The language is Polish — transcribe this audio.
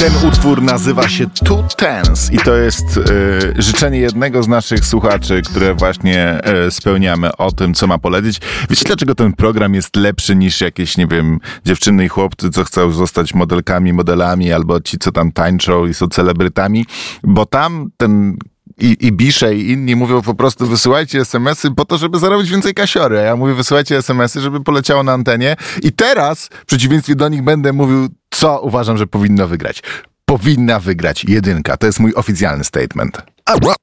Ten utwór nazywa się Two Tens i to jest życzenie jednego z naszych słuchaczy, które właśnie spełniamy o tym, co ma polecieć. Wiecie, dlaczego ten program jest lepszy niż jakieś, nie wiem, dziewczyny i chłopcy, co chcą zostać modelkami, modelami, albo ci, co tam tańczą i są celebrytami? Bo tam ten... I Bisze i inni mówią po prostu wysyłajcie SMS-y po to, żeby zarobić więcej kasiory. A ja mówię wysyłajcie SMS-y, żeby poleciało na antenie. I teraz w przeciwieństwie do nich będę mówił, co uważam, że powinno wygrać. Powinna wygrać jedynka. To jest mój oficjalny statement.